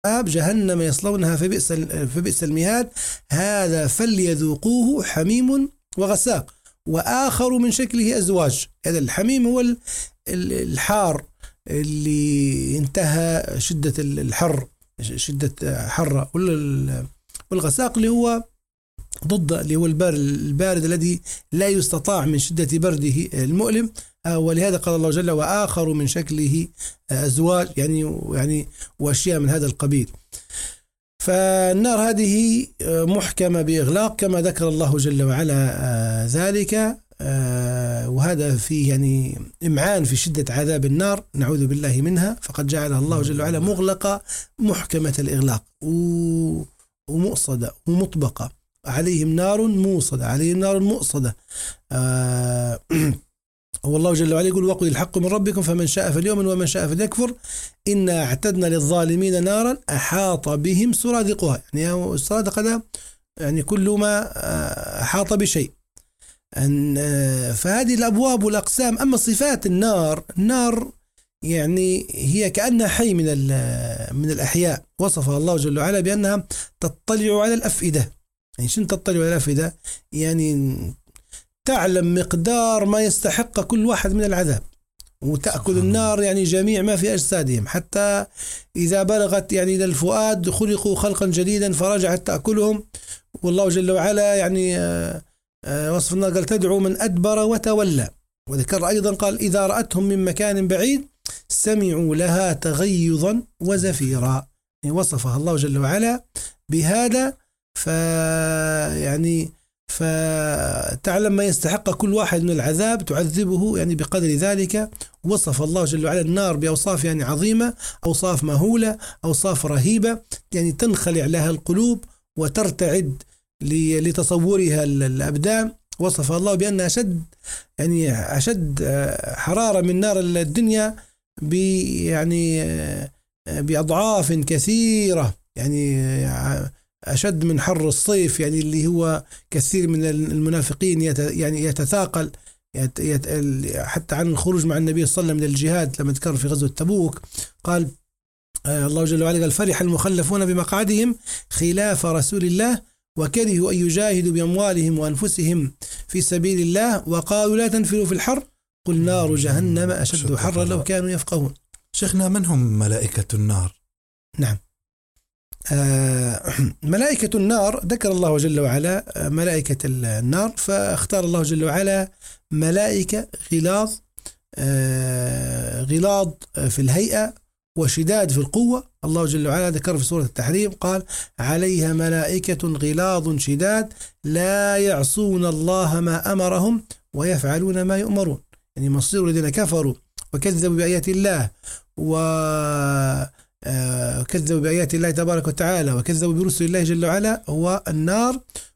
جهنم يصلونها فبئس المهاد هذا فليذوقوه حميم وغساق وآخر من شكله أزواج. هذا الحميم هو الحار اللي انتهى شدة الحر، شدة حرة، والغساق اللي هو ضد، اللي هو البارد الذي لا يستطاع من شدة برده المؤلم. ولهذا قال الله جل وآخر من شكله أزواج، يعني وأشياء من هذا القبيل. فالنار هذه محكمة بإغلاق كما ذكر الله جل وعلا ذلك، وهذا فيه يعني إمعان في شدة عذاب النار، نعوذ بالله منها. فقد جعلها الله جل وعلا مغلقة محكمة الإغلاق ومؤصدة ومطبقة، عليهم نار موصدة، عليهم نار مؤصدة. والله جل وعلا يقول وقل الحق من ربكم فمن شاء فليؤمن ومن شاء فليكفر إنا اعتدنا للظالمين نارا أحاط بهم سرادقها. يعني السرادق هذا يعني كل ما أحاط بشيء. فهذه الأبواب والأقسام. أما صفات النار يعني هي كأنها حي من الأحياء، وصفها الله جل وعلا بأنها تطلع على الأفئدة. يعني شنو تطلع على الأفئدة؟ يعني تعلم مقدار ما يستحق كل واحد من العذاب، وتأكل النار يعني جميع ما في أجسادهم، حتى إذا بلغت يعني إلى الفؤاد خلقوا خلقا جديدا فرجعت تأكلهم. والله جل وعلا يعني وصف النار قال تدعو من أدبر وتولى. وذكر أيضا قال إذا رأتهم من مكان بعيد سمعوا لها تغيظا وزفيرا. يعني وصفها الله جل وعلا بهذا. فتعلم ما يستحق كل واحد من العذاب تعذبه يعني بقدر ذلك. وصف الله جل وعلا النار بأوصاف يعني عظيمة، أوصاف مهولة، أوصاف رهيبة، يعني تنخلع لها القلوب وترتعد لتصورها الأبدان. وصف الله بأنها أشد حرارة من نار الدنيا بأضعاف كثيرة، يعني أشد من حر الصيف، يعني اللي هو كثير من المنافقين يتثاقل حتى عن الخروج مع النبي صلى الله عليه وسلم من الجهاد. لما ذكر في غزوة تبوك قال الله جل وعلا قال فرح المخلفون بمقعدهم خلاف رسول الله وكرهوا أن يجاهدوا بأموالهم وأنفسهم في سبيل الله وقالوا لا تنفروا في الحر قل نار جهنم أشد حرا لو كانوا يفقهون. شيخنا من هم ملائكة النار؟ نعم، ملائكة النار ذكر الله جل وعلا ملائكة النار، فاختار الله جل وعلا ملائكة غلاظ في الهيئة وشداد في القوة. الله جل وعلا ذكر في سورة التحريم قال عليها ملائكة غلاظ شداد لا يعصون الله ما أمرهم ويفعلون ما يؤمرون. يعني مصير الذين كفروا وكذبوا بآيات الله وكذبوا بآيات الله تبارك وتعالى وكذبوا برسل الله جل وعلا هو النار،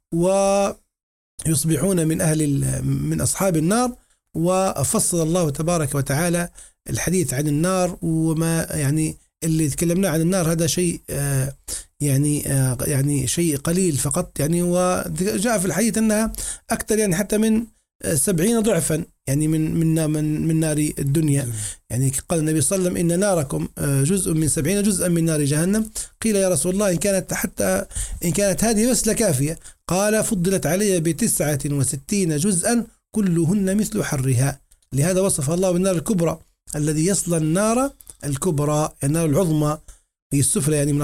ويصبحون من أصحاب النار. وفصل الله تبارك وتعالى الحديث عن النار، وما يعني اللي تكلمنا عن النار هذا شيء يعني شيء قليل فقط. يعني وجاء في الحديث أنها أكثر يعني حتى من 70 ضعفا يعني من نار الدنيا. يعني قال النبي صلى الله عليه وسلم إن ناركم جزء من 70 جزءا من نار جهنم. قيل يا رسول الله إن كانت هذه بس لكافية. قال فضلت علي ب69 جزءا كلهن مثل حرها. لهذا وصف الله بالنار الكبرى الذي يصل النار الكبرى، النار العظمى هي السفلى يعني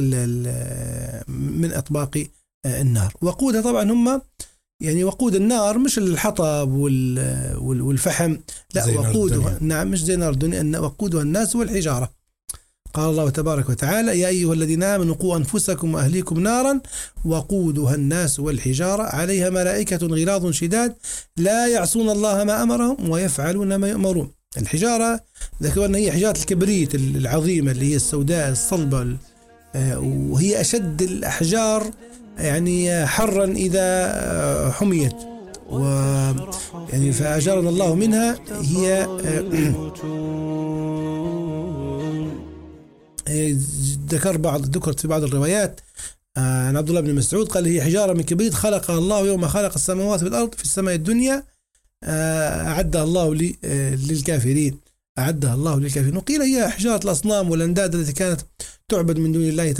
من أطباق النار. وقودها طبعا هم يعني وقود النار مش الحطب والفحم، لا وقودها نعم مش زي نار الدنيا، وقودها الناس والحجارة. قال الله تبارك وتعالى يا أيها الذين آمنوا قوا أنفسكم وأهليكم نارا وقودها الناس والحجارة عليها ملائكة غلاظ شداد لا يعصون الله ما أمرهم ويفعلون ما يؤمرون. الحجارة ذكرنا هي حجارة الكبريت العظيمة اللي هي السوداء الصلبة، وهي أشد الأحجار يعني حرا إذا حميت، يعني فأجارنا الله منها. هي ذكرت في بعض الروايات عن عبد الله بن مسعود قال هي حجارة من كبريت خلقها الله يوم خلق السماوات والأرض في السماء الدنيا أعدها الله للكافرين. وقيل هي حجارة الأصنام والأنداد التي كانت تعبد من دون الله